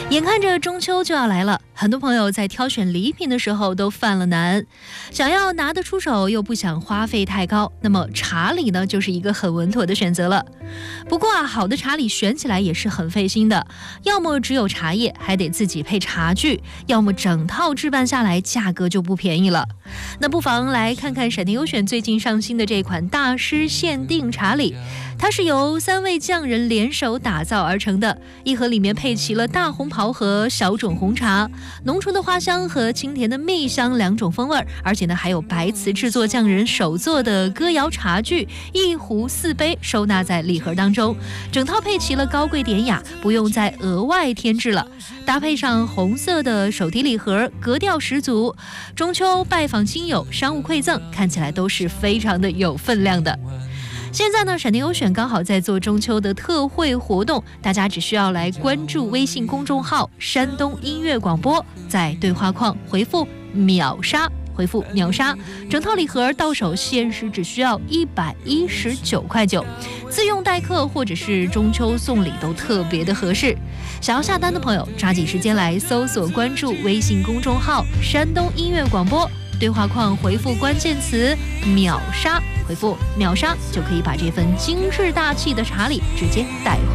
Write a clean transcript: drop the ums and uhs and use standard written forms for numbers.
眼看着中秋就要来了，很多朋友在挑选礼品的时候都犯了难，想要拿得出手又不想花费太高，那么茶礼呢就是一个很稳妥的选择了。不过好的茶礼选起来也是很费心的，要么只有茶叶，还得自己配茶具，要么整套置办下来价格就不便宜了。那不妨来看看闪电优选最近上新的这款大师限定茶礼，它是由3位匠人联手打造而成的，一盒里面配齐了大红袍和小种红茶，浓醇的花香和清甜的蜜香2种风味，而且呢还有白瓷制作匠人手做的歌谣茶具，1壶4杯收纳在礼盒当中，整套配齐了高贵典雅，不用再额外添置了。搭配上红色的手提礼盒，格调十足，中秋拜访亲友、商务馈赠，看起来都是非常的有分量的。现在呢，闪电优选刚好在做中秋的特惠活动，大家只需要来关注微信公众号山东音乐广播，在对话框回复秒杀，整套礼盒到手限时只需要119.9块，自用待客或者是中秋送礼都特别的合适。想要下单的朋友，抓紧时间来搜索关注微信公众号山东音乐广播，对话框回复关键词秒杀，回复秒杀就可以把这份精致大气的茶礼直接带回